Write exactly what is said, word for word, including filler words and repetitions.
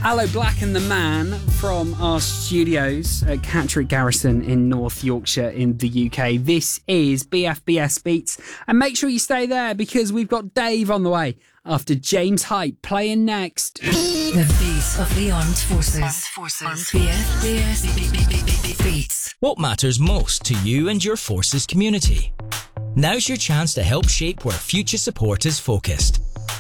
Aloe Black and the Man from our studios at Catterick Garrison in North Yorkshire in the U K. This is B F B S Beats, and make sure you stay there because we've got Dave on the way after James Hype playing next. The beat of the armed forces. Armed forces. B F B S Beats. What matters most to you and your forces community? Now's your chance to help shape where future support is focused.